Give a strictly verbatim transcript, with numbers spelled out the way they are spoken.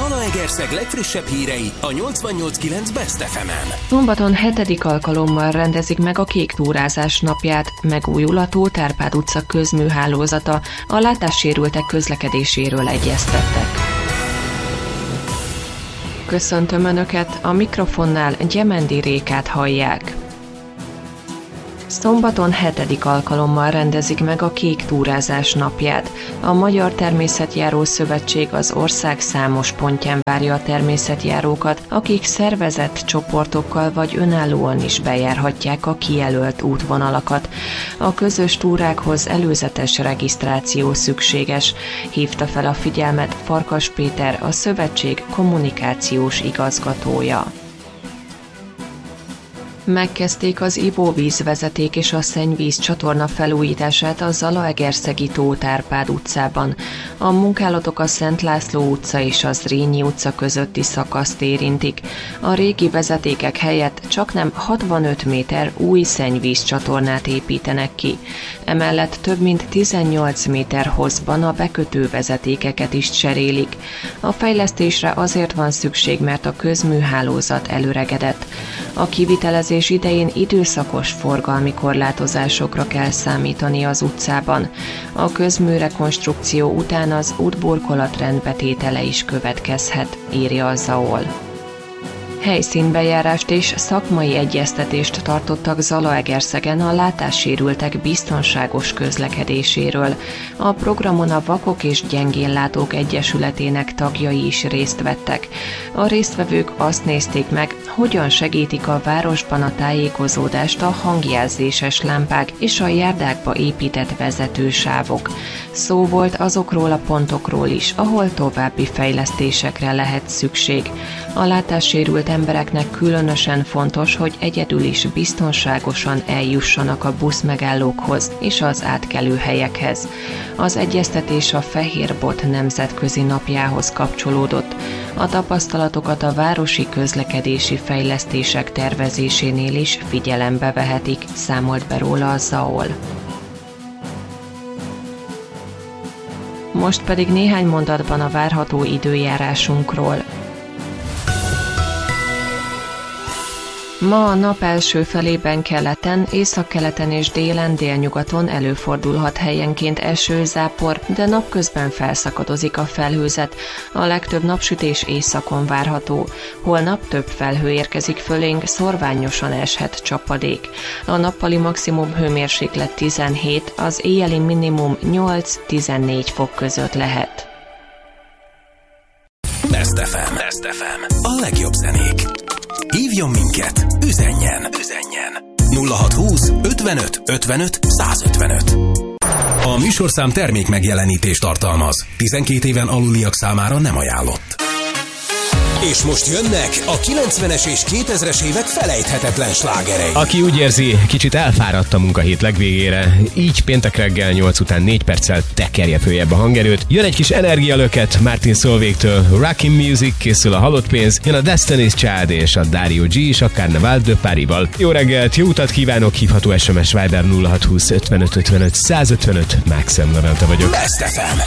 Zalaegerszeg legfrissebb hírei a nyolcvannyolc kilenc Best ef emen. Szombaton hetedik alkalommal rendezik meg a Kék túrázás napját, megújul a Tóth Árpád utca közműhálózata, a látássérültek közlekedéséről egyeztettek. Köszöntöm Önöket, a mikrofonnál Gyemendi Rékát hallják. Szombaton hetedik alkalommal rendezik meg a Kék túrázás napját. A Magyar Természetjáró Szövetség az ország számos pontján várja a természetjárókat, akik szervezett csoportokkal vagy önállóan is bejárhatják a kijelölt útvonalakat. A közös túrákhoz előzetes regisztráció szükséges, hívta fel a figyelmet Farkas Péter, a szövetség kommunikációs igazgatója. Megkezdték az ivóvízvezeték és a szennyvíz csatorna felújítását a zalaegerszegi Tóth Árpád utcában. A munkálatok a Szent László utca és a Zrínyi utca közötti szakaszt érintik. A régi vezetékek helyett csaknem hatvanöt méter új szennyvíz csatornát építenek ki. Emellett több mint tizennyolc méter hosszban a bekötő vezetékeket is cserélik. A fejlesztésre azért van szükség, mert a közműhálózat előregedett. A kivitelezés idején időszakos forgalmi korlátozásokra kell számítani az utcában. A közműrekonstrukció után az útburkolat rendbetétele is következhet, írja a zé á o el. Helyszínbejárást és szakmai egyeztetést tartottak Zalaegerszegen a látássérültek biztonságos közlekedéséről. A programon a Vakok és Gyengénlátók Egyesületének tagjai is részt vettek. A résztvevők azt nézték meg, hogyan segítik a városban a tájékozódást a hangjelzéses lámpák és a járdákba épített vezetősávok. Szó volt azokról a pontokról is, ahol további fejlesztésekre lehet szükség. A látássérült embereknek különösen fontos, hogy egyedül is biztonságosan eljussanak a buszmegállókhoz és az átkelőhelyekhez. Az egyeztetés a Fehérbot nemzetközi napjához kapcsolódott. A tapasztalatokat a városi közlekedési fejlesztések tervezésénél is figyelembe vehetik, számolt be róla a zé á o el. Most pedig néhány mondatban a várható időjárásunkról. Ma a nap első felében keleten, északkeleten és délen délnyugaton előfordulhat helyenként esőzápor, de napközben felszakadozik a felhőzet. A legtöbb napsütés északon várható. Holnap több felhő érkezik fölénk, szorványosan eshet csapadék. A nappali maximum hőmérséklet tizenhét, az éjjeli minimum nyolc-tizennégy fok között lehet. Best ef em. Best ef em. A legjobb zenék. Hívjon minket, üzenjen, üzenjen. nulla hatszázhúsz ötvenöt ötvenöt százötvenöt. A műsorszám termék megjelenítést tartalmaz. tizenkét éven aluliak számára nem ajánlott. És most jönnek a kilencvenes és kétezres évek felejthetetlen slágerei. Aki úgy érzi, kicsit elfáradt a munkahét legvégére, így péntek reggel nyolc után négy perccel tekerje följebb a hangerőt. Jön egy kis energialöket Martin Solveigtől, Rockin' Music, készül a Halott pénz, jön a Destiny's Child és a Dario G és a Carnaval de Paris-val. Jó reggelt, jó utat kívánok, hívható es em es Viber nulla hatszázhúsz ötvenöt ötvenöt százötvenöt, Maxem Levente vagyok. Best ef em.